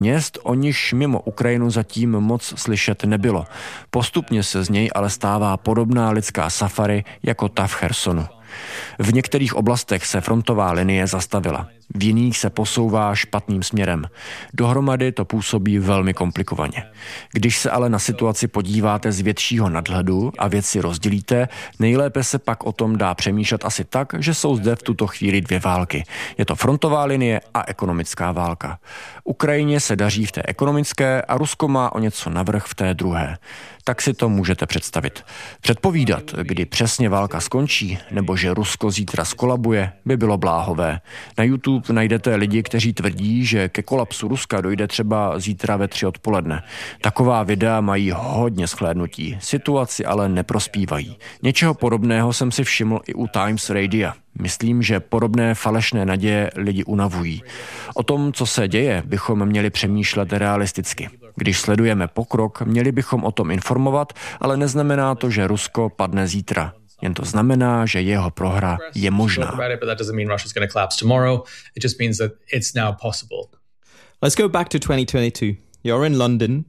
měst, o nichž mimo Ukrajinu zatím moc slyšet nebylo. Postupně se z něj ale stává podobná lidská safari jako ta v Chersonu. V některých oblastech se frontová linie zastavila, v jiných se posouvá špatným směrem. Dohromady to působí velmi komplikovaně. Když se ale na situaci podíváte z většího nadhledu a věci rozdělíte, nejlépe se pak o tom dá přemýšlet asi tak, že jsou zde v tuto chvíli dvě války. Je to frontová linie a ekonomická válka. Ukrajině se daří v té ekonomické a Rusko má o něco navrch v té druhé. Tak si to můžete představit. Předpovídat, kdy přesně válka skončí, nebo že Rusko zítra skolabuje, by bylo bláhové. Na YouTube najdete lidi, kteří tvrdí, že ke kolapsu Ruska dojde třeba zítra ve 3 odpoledne. Taková videa mají hodně shlédnutí, situaci ale neprospívají. Něčeho podobného jsem si všiml i u Times Radia. Myslím, že podobné falešné naděje lidi unavují. O tom, co se děje, bychom měli přemýšlet realisticky. Když sledujeme pokrok, měli bychom o tom informovat, ale neznamená to, že Rusko padne zítra. Jen to znamená, že jeho prohra je možná. Let's go back to 2022. You're in London.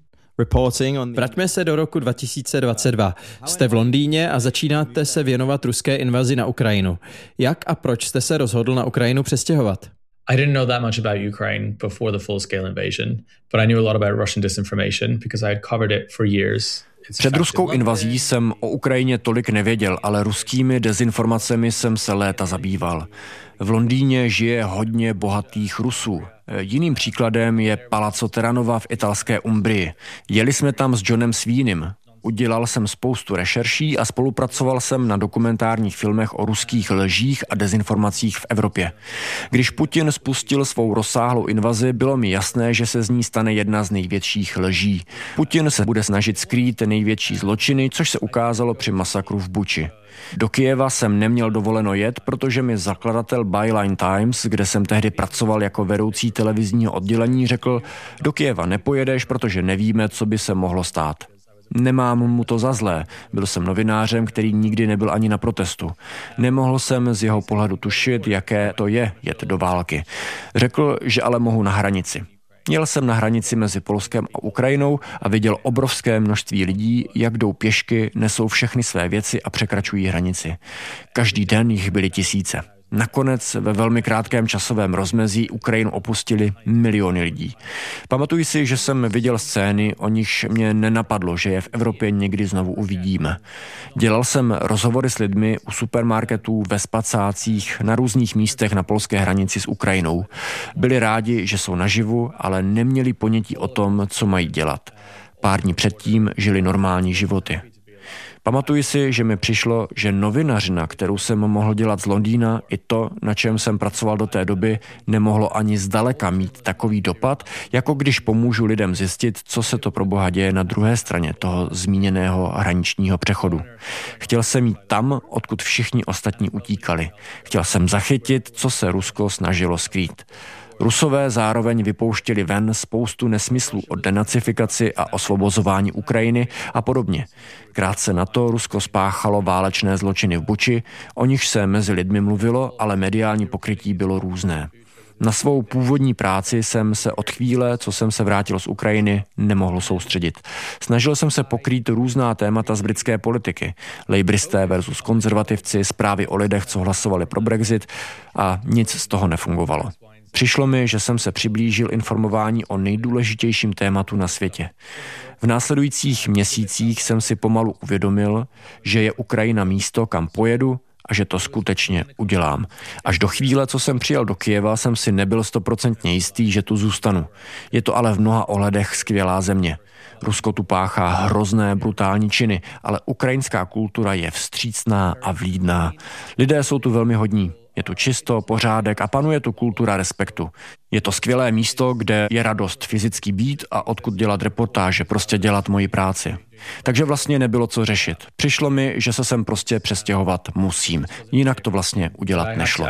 Vraťme se do roku 2022. Jste v Londýně a začínáte se věnovat ruské invazi na Ukrajinu. Jak a proč jste se rozhodl na Ukrajinu přestěhovat? I didn't know that much about Ukraine before the full-scale invasion, but I knew a lot about Russian disinformation because I had covered it for years. Před ruskou invazí jsem o Ukrajině tolik nevěděl, ale ruskými dezinformacemi jsem se léta zabýval. V Londýně žije hodně bohatých Rusů. Jiným příkladem je Palazzo Terranova v italské Umbrii. Jeli jsme tam s Johnem Sweeneym. Udělal jsem spoustu rešerší a spolupracoval jsem na dokumentárních filmech o ruských lžích a dezinformacích v Evropě. Když Putin spustil svou rozsáhlou invazi, bylo mi jasné, že se z ní stane jedna z největších lží. Putin se bude snažit skrýt největší zločiny, což se ukázalo při masakru v Buči. Do Kyjeva jsem neměl dovoleno jet, protože mi zakladatel Byline Times, kde jsem tehdy pracoval jako vedoucí televizního oddělení, řekl: do Kyjeva nepojedeš, protože nevíme, co by se mohlo stát. Nemám mu to za zlé. Byl jsem novinářem, který nikdy nebyl ani na protestu. Nemohl jsem z jeho pohledu tušit, jaké to je jet do války. Řekl, že ale mohu na hranici. Jel jsem na hranici mezi Polskem a Ukrajinou a viděl obrovské množství lidí, jak jdou pěšky, nesou všechny své věci a překračují hranici. Každý den jich byly tisíce. Nakonec ve velmi krátkém časovém rozmezí Ukrajinu opustili miliony lidí. Pamatuji si, že jsem viděl scény, o nichž mě nenapadlo, že je v Evropě někdy znovu uvidíme. Dělal jsem rozhovory s lidmi u supermarketů, ve spacácích, na různých místech na polské hranici s Ukrajinou. Byli rádi, že jsou naživu, ale neměli ponětí o tom, co mají dělat. Pár dní předtím žili normální životy. Pamatuji si, že mi přišlo, že novinařina, kterou jsem mohl dělat z Londýna, i to, na čem jsem pracoval do té doby, nemohlo ani zdaleka mít takový dopad, jako když pomůžu lidem zjistit, co se to pro boha děje na druhé straně toho zmíněného hraničního přechodu. Chtěl jsem jít tam, odkud všichni ostatní utíkali. Chtěl jsem zachytit, co se Rusko snažilo skrýt. Rusové zároveň vypouštěli ven spoustu nesmyslů o denacifikaci a osvobozování Ukrajiny a podobně. Krátce na to Rusko spáchalo válečné zločiny v Buči, o nichž se mezi lidmi mluvilo, ale mediální pokrytí bylo různé. Na svou původní práci jsem se od chvíle, co jsem se vrátil z Ukrajiny, nemohl soustředit. Snažil jsem se pokrýt různá témata z britské politiky. Lejbristé versus konzervativci, zprávy o lidech, co hlasovali pro Brexit, a nic z toho nefungovalo. Přišlo mi, že jsem se přiblížil informování o nejdůležitějším tématu na světě. V následujících měsících jsem si pomalu uvědomil, že je Ukrajina místo, kam pojedu a že to skutečně udělám. Až do chvíle, co jsem přijel do Kyjeva, jsem si nebyl 100% jistý, že tu zůstanu. Je to ale v mnoha ohledech skvělá země. Rusko tu páchá hrozné, brutální činy, ale ukrajinská kultura je vstřícná a vlídná. Lidé jsou tu velmi hodní. Je tu čisto, pořádek a panuje tu kultura respektu. Je to skvělé místo, kde je radost fyzicky být a odkud dělat reportáže, prostě dělat moji práci. Takže vlastně nebylo co řešit. Přišlo mi, že se sem prostě přestěhovat musím. Jinak to vlastně udělat nešlo.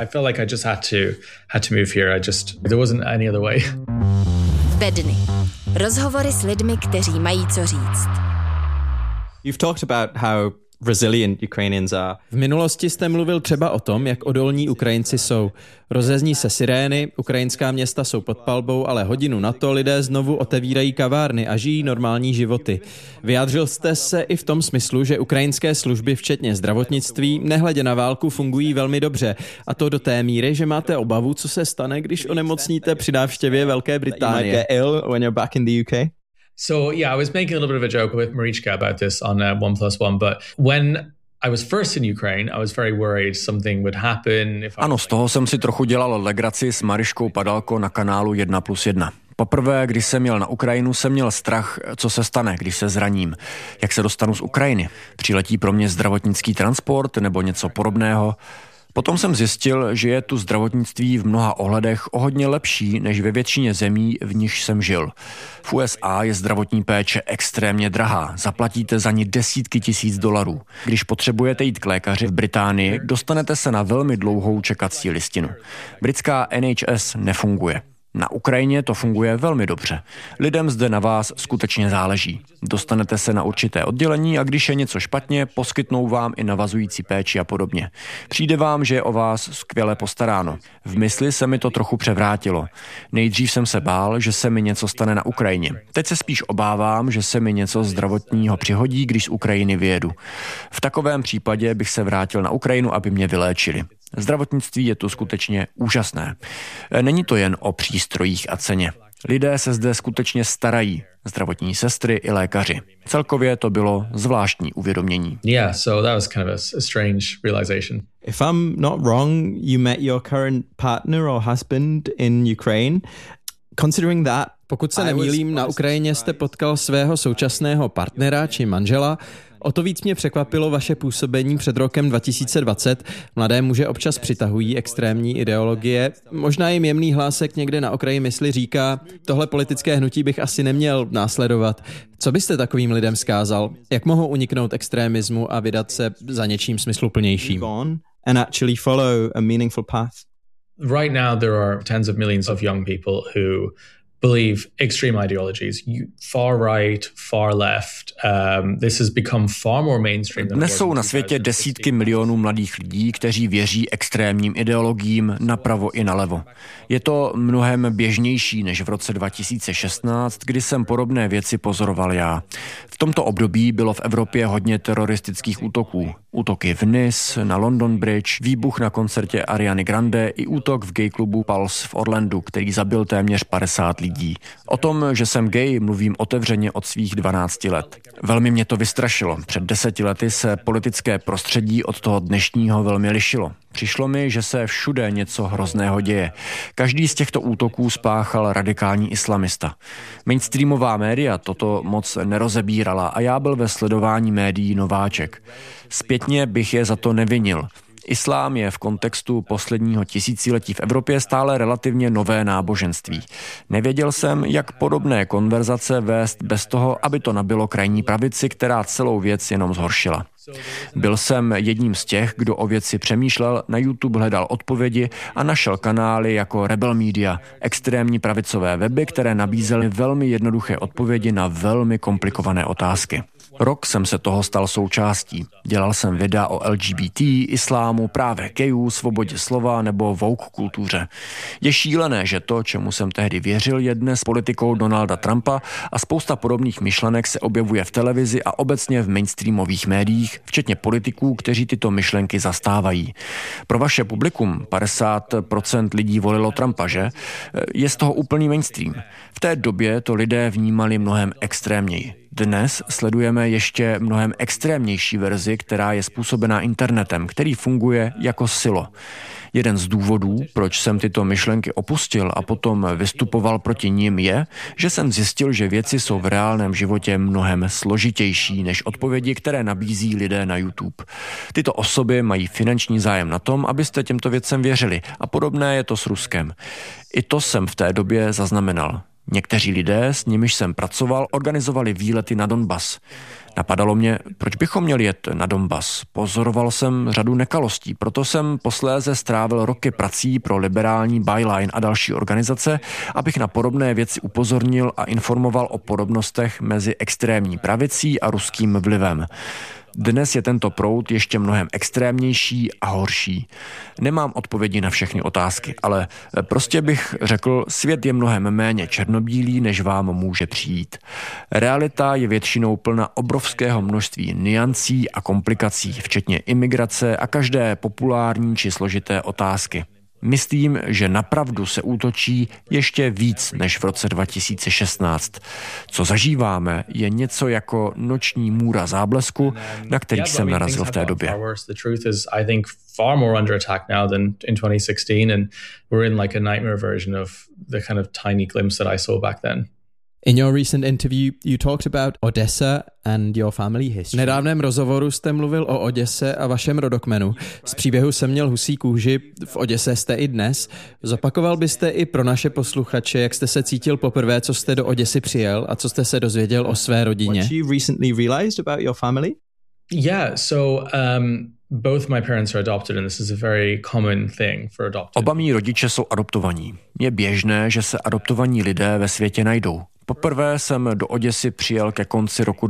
Bedny. Rozhovory s lidmi, kteří mají co říct. You've talked about how resilient Ukrainians are. V minulosti jste mluvil třeba o tom, jak odolní Ukrajinci jsou. Rozezní se sirény, ukrajinská města jsou pod palbou, ale hodinu na to lidé znovu otevírají kavárny a žijí normální životy. Vyjádřil jste se i v tom smyslu, že ukrajinské služby, včetně zdravotnictví, nehledě na válku, fungují velmi dobře. A to do té míry, že máte obavu, co se stane, když onemocníte při návštěvě Velké Británie. So yeah, I was making a little bit of a joke with Marichka about this on 1+1, but when I was first in Ukraine, I was very worried something would happen. Ano, z toho jsem si trochu dělal legraci s Mariškou Padalko na kanálu 1+1. Poprvé, když jsem jel na Ukrajinu, jsem měl strach, co se stane, když se zraním. Jak se dostanu z Ukrajiny? Přiletí pro mě zdravotnický transport nebo něco podobného? Potom jsem zjistil, že je tu zdravotnictví v mnoha ohledech o hodně lepší než ve většině zemí, v nichž jsem žil. V USA je zdravotní péče extrémně drahá, zaplatíte za ní desítky tisíc dolarů. Když potřebujete jít k lékaři v Británii, dostanete se na velmi dlouhou čekací listinu. Britská NHS nefunguje. Na Ukrajině to funguje velmi dobře. Lidem zde na vás skutečně záleží. Dostanete se na určité oddělení a když je něco špatně, poskytnou vám i navazující péči a podobně. Přijde vám, že je o vás skvěle postaráno. V mysli se mi to trochu převrátilo. Nejdřív jsem se bál, že se mi něco stane na Ukrajině. Teď se spíš obávám, že se mi něco zdravotního přihodí, když z Ukrajiny vyjedu. V takovém případě bych se vrátil na Ukrajinu, aby mě vyléčili. Zdravotnictví je tu skutečně úžasné. Není to jen o přístrojích a ceně. Lidé se zde skutečně starají, zdravotní sestry i lékaři. Celkově to bylo zvláštní uvědomění. Yeah, so that was kind of a strange realization. If I'm not wrong, you met your current partner or husband in Ukraine. Considering that, pokud se nemýlím, na Ukrajině jste potkal svého současného partnera či manžela. O to víc mě překvapilo vaše působení před rokem 2020. Mladé muže občas přitahují extrémní ideologie. Možná jim jemný hlásek někde na okraji mysli říká, tohle politické hnutí bych asi neměl následovat. Co byste takovým lidem vzkázal? Jak mohou uniknout extrémismu a vydat se za něčím smysluplnějším? And actually follow a meaningful path. Right now there are tens of millions of young people who believe extreme ideologies, far right, far left. This has become far more mainstream. Dnes jsou na světě desítky milionů mladých lidí, kteří věří extrémním ideologiím napravo i nalevo. Je to mnohem běžnější než v roce 2016, kdy jsem podobné věci pozoroval já. V tomto období bylo v Evropě hodně teroristických útoků. Útoky v Nice, na London Bridge, výbuch na koncertě Ariany Grande i útok v gay klubu Pulse v Orlandu, který zabil téměř 50 lidí. O tom, že jsem gay, mluvím otevřeně od svých 12 let. Velmi mě to vystrašilo. Před 10 lety se politické prostředí od toho dnešního velmi lišilo. Přišlo mi, že se všude něco hrozného děje. Každý z těchto útoků spáchal radikální islamista. Mainstreamová média toto moc nerozebírala a já byl ve sledování médií nováček. Zpětně bych je za to nevinil. Islám je v kontextu posledního tisíciletí v Evropě stále relativně nové náboženství. Nevěděl jsem, jak podobné konverzace vést bez toho, aby to nabilo krajní pravici, která celou věc jenom zhoršila. Byl jsem jedním z těch, kdo o věci přemýšlel, na YouTube hledal odpovědi a našel kanály jako Rebel Media, extrémní pravicové weby, které nabízely velmi jednoduché odpovědi na velmi komplikované otázky. Rok jsem se toho stal součástí. Dělal jsem videa o LGBT, islámu, právě gayů, svobodě slova nebo woke kultuře. Je šílené, že to, čemu jsem tehdy věřil, je dnes politikou Donalda Trumpa a spousta podobných myšlenek se objevuje v televizi a obecně v mainstreamových médiích, včetně politiků, kteří tyto myšlenky zastávají. Pro vaše publikum 50% lidí volilo Trumpa, že? Je z toho úplný mainstream. V té době to lidé vnímali mnohem extrémněji. Dnes sledujeme ještě mnohem extrémnější verzi, která je způsobená internetem, který funguje jako silo. Jeden z důvodů, proč jsem tyto myšlenky opustil a potom vystupoval proti nim, je, že jsem zjistil, že věci jsou v reálném životě mnohem složitější než odpovědi, které nabízí lidé na YouTube. Tyto osoby mají finanční zájem na tom, abyste těmto věcem věřili a podobné je to s Ruskem. I to jsem v té době zaznamenal. Někteří lidé, s nimiž jsem pracoval, organizovali výlety na Donbas. Napadalo mě, proč bychom měli jet na Donbas. Pozoroval jsem řadu nekalostí, proto jsem posléze strávil roky prací pro liberální Byline a další organizace, abych na podobné věci upozornil a informoval o podobnostech mezi extrémní pravicí a ruským vlivem. Dnes je tento proud ještě mnohem extrémnější a horší. Nemám odpovědi na všechny otázky, ale prostě bych řekl, svět je mnohem méně černobílý, než vám může přijít. Realita je většinou plna obrovského množství nuancí a komplikací, včetně imigrace a každé populární či složité otázky. Myslím, že napravdu se útočí ještě víc než v roce 2016. Co zažíváme, je něco jako noční můra záblesku, na který jsem narazil v té době. Far more under attack now than in 2016, and we're in like a nightmare version of the kind of tiny glimpse that I saw back then. In your recent interview, you talked about Odessa and your family history. V nedávném rozhovoru jste mluvil o Oděse a vašem rodokmenu. Z příběhu jsem měl husí kůži, v Oděse jste i dnes. Zopakoval byste i pro naše posluchače, jak jste se cítil poprvé, co jste do Oděsy přijel a co jste se dozvěděl o své rodině? What you recently realized about your family? Yeah, so both my parents are adopted, and this is a very common thing for adopted. Oba mí rodiče jsou adoptovaní. Je běžné, že se adoptovaní lidé ve světě najdou. Poprvé jsem do Oděsy přijel ke konci roku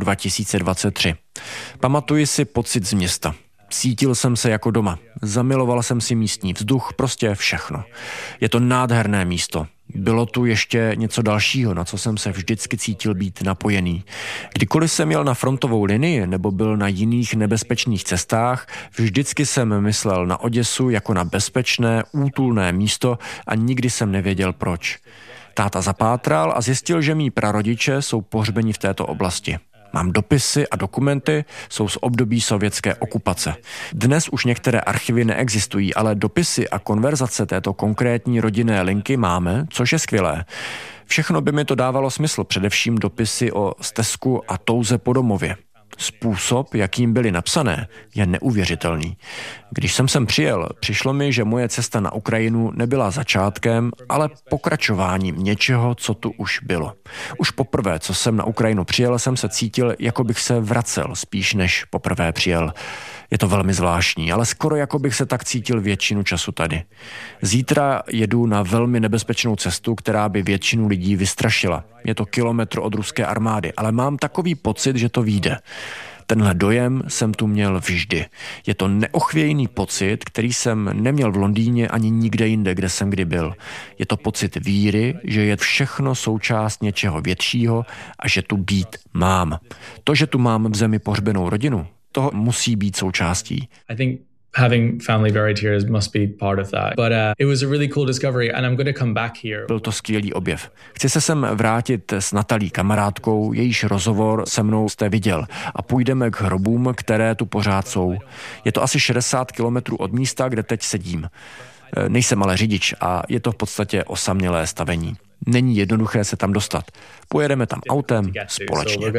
2023. Pamatuji si pocit z města. Cítil jsem se jako doma. Zamiloval jsem si místní vzduch, prostě všechno. Je to nádherné místo. Bylo tu ještě něco dalšího, na co jsem se vždycky cítil být napojený. Kdykoliv jsem jel na frontovou linii nebo byl na jiných nebezpečných cestách, vždycky jsem myslel na Oděsu jako na bezpečné, útulné místo a nikdy jsem nevěděl proč. Táta zapátral a zjistil, že mí prarodiče jsou pohřbeni v této oblasti. Mám dopisy a dokumenty, jsou z období sovětské okupace. Dnes už některé archivy neexistují, ale dopisy a konverzace této konkrétní rodinné linky máme, což je skvělé. Všechno by mi to dávalo smysl, především dopisy o stesku a touze po domově. Způsob, jakým byly napsané, je neuvěřitelný. Když jsem sem přijel, přišlo mi, že moje cesta na Ukrajinu nebyla začátkem, ale pokračováním něčeho, co tu už bylo. Už poprvé, co jsem na Ukrajinu přijel, jsem se cítil, jako bych se vracel, spíš než poprvé přijel. Je to velmi zvláštní, ale skoro jako bych se tak cítil většinu času tady. Zítra jedu na velmi nebezpečnou cestu, která by většinu lidí vystrašila. Je to kilometr od ruské armády, ale mám takový pocit, že to vyjde. Tenhle dojem jsem tu měl vždy. Je to neochvějný pocit, který jsem neměl v Londýně ani nikde jinde, kde jsem kdy byl. Je to pocit víry, že je všechno součást něčeho většího a že tu být mám. To, že tu mám v zemi pohřbenou rodinu, toho musí být součástí. I think having family buried here must be part of that. But it was a really cool discovery and I'm going to come back here. Byl to skvělý objev. Chci se sem vrátit s Natalí, kamarádkou, jejíž rozhovor se mnou jste viděl a půjdeme k hrobům, které tu pořád jsou. Je to asi 60 kilometrů od místa, kde teď sedím. Nejsem ale řidič a je to v podstatě osamělé stavení. Není jednoduché se tam dostat. Pojedeme tam autem společně.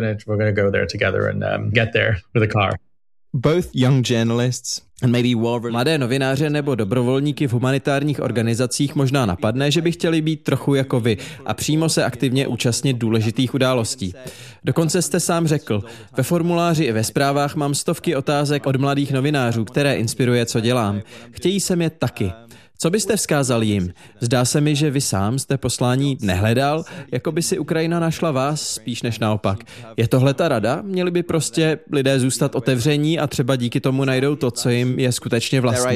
Both young journalists and maybe mladé novináře nebo dobrovolníky v humanitárních organizacích možná napadne, že by chtěli být trochu jako vy a přímo se aktivně účastnit důležitých událostí. Dokonce jste sám řekl, ve formuláři i ve zprávách mám stovky otázek od mladých novinářů, které inspiruje, co dělám. Chtějí se mě taky. Co byste vzkázal jim? Zdá se mi, že vy sám jste poslání nehledal, jako by si Ukrajina našla vás, spíš než naopak. Je tohle ta rada? Měli by prostě lidé zůstat otevření a třeba díky tomu najdou to, co jim je skutečně vlastní.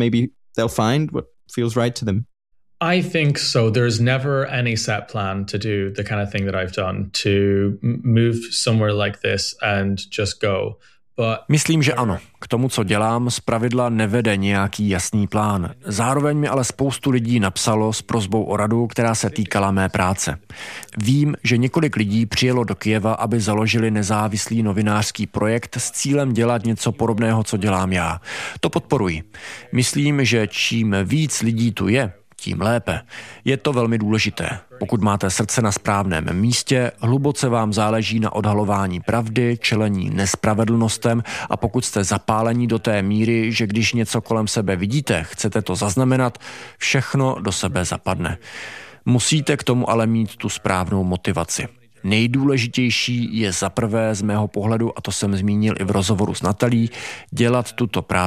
I think so. There's never any set plan to do the kind of thing that I've done, to move somewhere like this and just go. Myslím, že ano. K tomu, co dělám, zpravidla nevede nějaký jasný plán. Zároveň mi ale spoustu lidí napsalo s prosbou o radu, která se týkala mé práce. Vím, že několik lidí přijelo do Kyjeva, aby založili nezávislý novinářský projekt s cílem dělat něco podobného, co dělám já. To podporuji. Myslím, že čím víc lidí tu je, tím lépe. Je to velmi důležité. Pokud máte srdce na správném místě, hluboce vám záleží na odhalování pravdy, čelení nespravedlnostem a pokud jste zapálení do té míry, že když něco kolem sebe vidíte, chcete to zaznamenat, všechno do sebe zapadne. Musíte k tomu ale mít tu správnou motivaci. Nejdůležitější je zaprvé z mého pohledu, a to jsem zmínil i v rozhovoru s Natalí, dělat tuto práci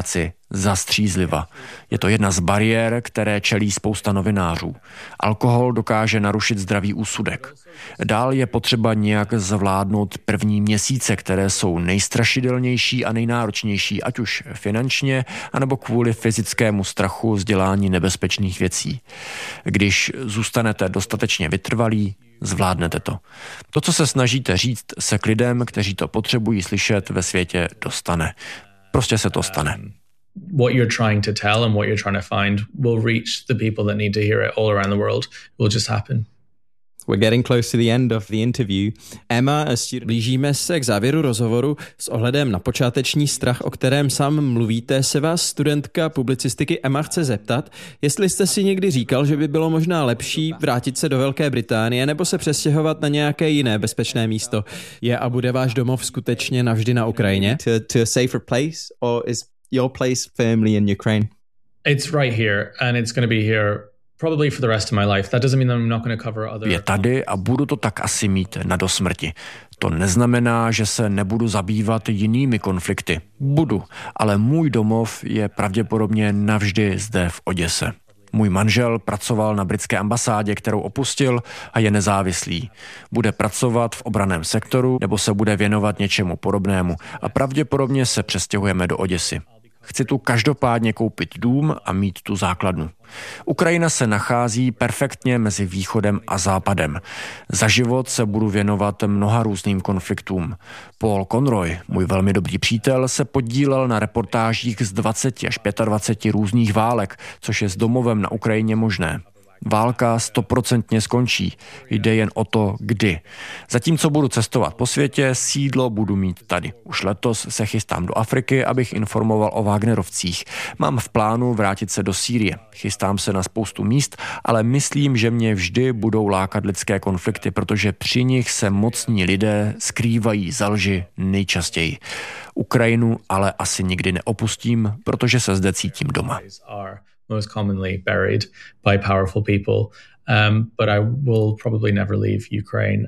zastřízliva. Je to jedna z bariér, které čelí spousta novinářů. Alkohol dokáže narušit zdravý úsudek. Dál je potřeba nějak zvládnout první měsíce, které jsou nejstrašidelnější a nejnáročnější, ať už finančně, anebo kvůli fyzickému strachu z dělání nebezpečných věcí. Když zůstanete dostatečně vytrvalí, zvládnete to. To, co se snažíte říct, se k lidem, kteří to potřebují slyšet, ve světě dostane. Prostě se to stane. What you're trying to tell and what you're trying to find will reach the people that need to hear it all around the world. It will just happen. We're getting close to the end of the interview. Emma, a student... Blížíme se k závěru rozhovoru. S ohledem na počáteční strach, o kterém sám mluvíte, se vás studentka publicistiky Emma chce zeptat, jestli jste si někdy říkal, že by bylo možná lepší vrátit se do Velké Británie nebo se přestěhovat na nějaké jiné bezpečné místo. Je a bude váš domov skutečně navždy na Ukrajině? To a safer place, or is your place firmly in Ukraine? It's right here and it's going to be here probably for the rest of my life. That doesn't mean that I'm not going to cover other... Je tady a budu to tak asi mít na dosmrti. To neznamená, že se nebudu zabývat jinými konflikty. Budu, ale můj domov je pravděpodobně navždy zde v Oděse. Můj manžel pracoval na britské ambasádě, kterou opustil a je nezávislý. Bude pracovat v obranném sektoru nebo se bude věnovat něčemu podobnému a pravděpodobně se přestěhujeme do Oděsy. Chci tu každopádně koupit dům a mít tu základnu. Ukrajina se nachází perfektně mezi východem a západem. Za život se budu věnovat mnoha různým konfliktům. Paul Conroy, můj velmi dobrý přítel, se podílel na reportážích z 20 až 25 různých válek, což je s domovem na Ukrajině možné. Válka 100% skončí, jde jen o to, kdy. Zatímco budu cestovat po světě, sídlo budu mít tady. Už letos se chystám do Afriky, abych informoval o Wagnerovcích. Mám v plánu vrátit se do Sýrie. Chystám se na spoustu míst, ale myslím, že mě vždy budou lákat lidské konflikty, protože při nich se mocní lidé skrývají za lži nejčastěji. Ukrajinu ale asi nikdy neopustím, protože se zde cítím doma. Most commonly buried by powerful people. But I will probably never leave Ukraine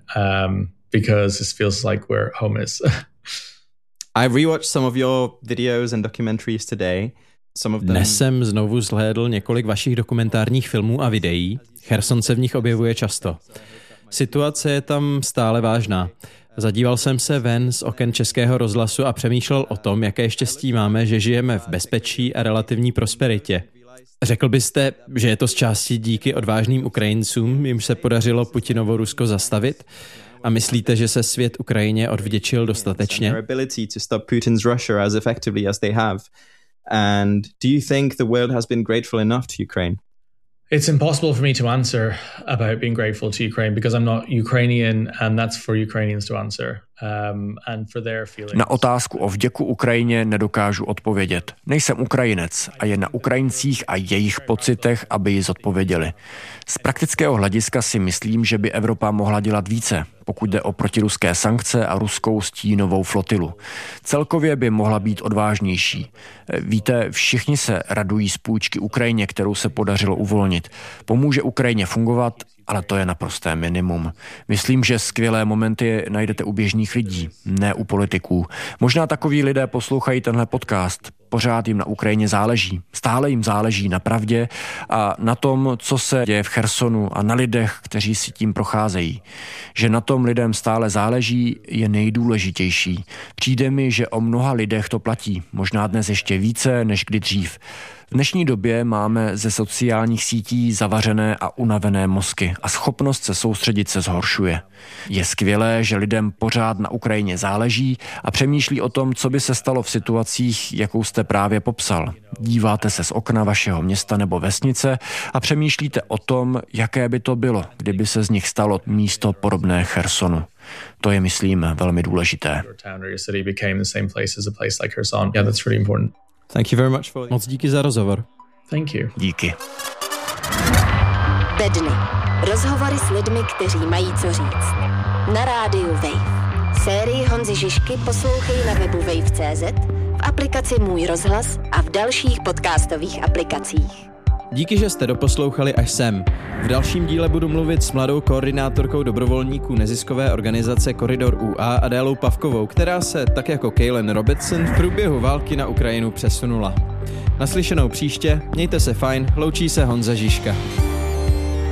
because it feels like where home is. I rewatched some of your videos and documentaries today. Dnes jsem znovu zhlédl několik vašich dokumentárních filmů a videí. Cherson se v nich objevuje často. Situace je tam stále vážná. Zadíval jsem se ven z oken Českého rozhlasu a přemýšlel o tom, jaké štěstí máme, že žijeme v bezpečí a relativní prosperitě. Řekl byste, že je to z části díky odvážným Ukrajincům, jimž se podařilo Putinovo Rusko zastavit? A myslíte, že se svět Ukrajině odvděčil dostatečně? And do you think the world has been grateful enough to Ukraine? It's impossible for me to answer about being grateful to Ukraine because I'm not Ukrainian and that's for Ukrainians to answer. And for their feelings. Na otázku o vděku Ukrajině nedokážu odpovědět. Nejsem Ukrajinec a je na Ukrajincích a jejich pocitech, aby ji zodpověděli. Z praktického hlediska si myslím, že by Evropa mohla dělat více, pokud jde o protiruské sankce a ruskou stínovou flotilu. Celkově by mohla být odvážnější. Víte, všichni se radují z půjčky Ukrajině, kterou se podařilo uvolnit. Pomůže Ukrajině fungovat, ale to je naprosté minimum. Myslím, že skvělé momenty najdete u běžných lidí, ne u politiků. Možná takoví lidé poslouchají tenhle podcast. Pořád jim na Ukrajině záleží. Stále jim záleží na pravdě a na tom, co se děje v Chersonu a na lidech, kteří si tím procházejí. Že na tom lidem stále záleží, je nejdůležitější. Přijde mi, že o mnoha lidech to platí. Možná dnes ještě více, než kdy dřív. V dnešní době máme ze sociálních sítí zavařené a unavené mozky a schopnost se soustředit se zhoršuje. Je skvělé, že lidem pořád na Ukrajině záleží a přemýšlí o tom, co by se stalo v situacích, jakou jste právě popsal. Díváte se z okna vašeho města nebo vesnice a přemýšlíte o tom, jaké by to bylo, kdyby se z nich stalo místo podobné Chersonu. To je, myslím, velmi důležité. Thank you very much for... Moc díky za rozhovor. Thank you. Díky. Bedny. Rozhovory s lidmi, kteří mají co říct. Na rádiu Wave. Sérii Honzy Žižky poslouchej na webu wave.cz, v aplikaci Můj rozhlas a v dalších podcastových aplikacích. Díky, že jste doposlouchali až sem. V dalším díle budu mluvit s mladou koordinátorkou dobrovolníků neziskové organizace Koridor UA Adélou Pavkovou, která se, tak jako Kaylen Robertson, v průběhu války na Ukrajinu přesunula. Naslyšenou příště, mějte se fajn, loučí se Honza Žižka.